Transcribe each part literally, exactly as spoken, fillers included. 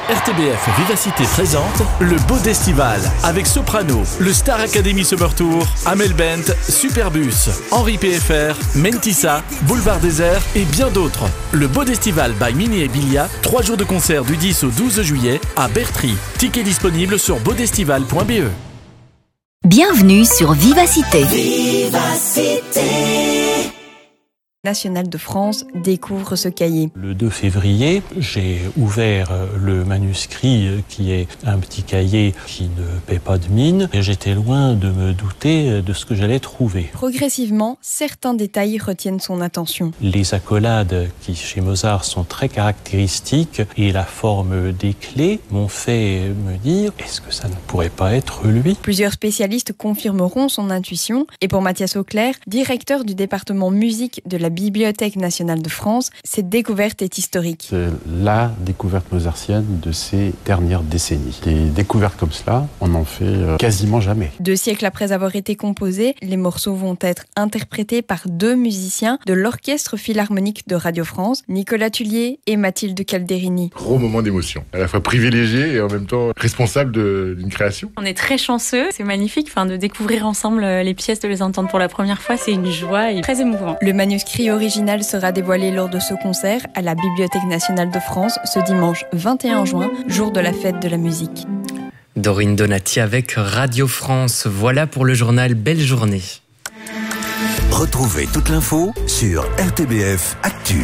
R T B F Vivacité présente le Beau d'Estival avec Soprano, le Star Academy Summer Tour, Amel Bent, Superbus, Henri P F R, Mentissa, Boulevard Désert et bien d'autres. Le Beau d'Estival by Mini et Bilia, trois jours de concert du dix au douze juillet à Bertry. Tickets disponibles sur beaudestival point b e. Bienvenue sur Vivacité. Vivacité. National de France découvre ce cahier. Le deux février, j'ai ouvert le manuscrit qui est un petit cahier qui ne paie pas de mine et j'étais loin de me douter de ce que j'allais trouver. Progressivement, certains détails retiennent son attention. Les accolades qui chez Mozart sont très caractéristiques et la forme des clés m'ont fait me dire est-ce que ça ne pourrait pas être lui ? Plusieurs spécialistes confirmeront son intuition et pour Mathias Auclair, directeur du département musique de la Bibliothèque nationale de France, cette découverte est historique. C'est la découverte mozartienne de ces dernières décennies. Des découvertes comme cela, on n'en fait quasiment jamais. Deux siècles après avoir été composés, les morceaux vont être interprétés par deux musiciens de l'Orchestre Philharmonique de Radio France, Nicolas Tullier et Mathilde Calderini. Gros moment d'émotion, à la fois privilégié et en même temps responsable de, d'une création. On est très chanceux, c'est magnifique enfin, de découvrir ensemble les pièces, de les entendre pour la première fois, c'est une joie et très émouvant. Le manuscrit original sera dévoilé lors de ce concert à la Bibliothèque nationale de France ce dimanche vingt et un juin, jour de la fête de la musique. Dorine Donati avec Radio France. Voilà pour le journal Belle Journée. Retrouvez toute l'info sur R T B F Actu.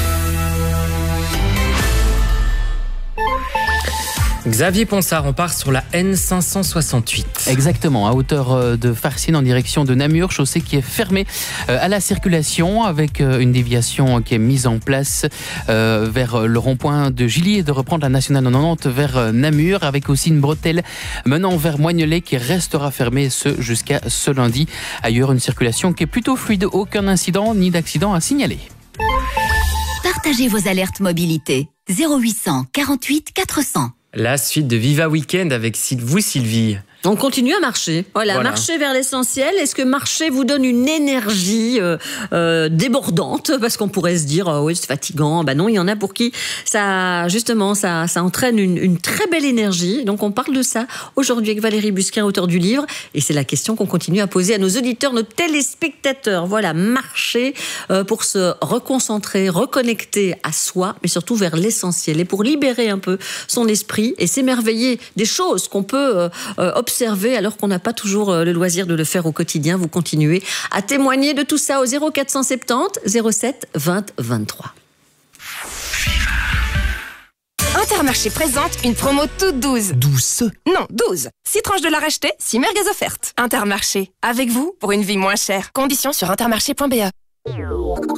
Xavier Ponsard, on part sur la N cinq cent soixante-huit. Exactement, à hauteur de Farcines en direction de Namur, chaussée qui est fermée à la circulation avec une déviation qui est mise en place vers le rond-point de Gilly et de reprendre la nationale quatre-vingt-dix vers Namur avec aussi une bretelle menant vers Moignolet qui restera fermée ce jusqu'à ce lundi. Ailleurs, une circulation qui est plutôt fluide, aucun incident ni d'accident à signaler. Partagez vos alertes mobilité. zéro huit cent quarante-huit quatre cents. La suite de Viva Weekend avec vous, Sylvie. On continue à marcher. Voilà, voilà. Marcher vers l'essentiel. Est-ce que marcher vous donne une énergie euh, euh, débordante ? Parce qu'on pourrait se dire, oh, oui, c'est fatigant. Ben non, il y en a pour qui ça, justement, ça, ça entraîne une, une très belle énergie. Donc, on parle de ça aujourd'hui avec Valérie Busquin, auteure du livre. Et c'est la question qu'on continue à poser à nos auditeurs, nos téléspectateurs. Voilà, marcher euh, pour se reconcentrer, reconnecter à soi, mais surtout vers l'essentiel. Et pour libérer un peu son esprit et s'émerveiller des choses qu'on peut euh, observer observer alors qu'on n'a pas toujours le loisir de le faire au quotidien. Vous continuez à témoigner de tout ça au zéro quatre cent soixante-dix zéro sept vingt vingt-trois. Intermarché présente une promo toute douce. Douce ? Non, douze. six tranches de la racheter, six merguez offertes. Intermarché, avec vous pour une vie moins chère. Conditions sur intermarché point b e.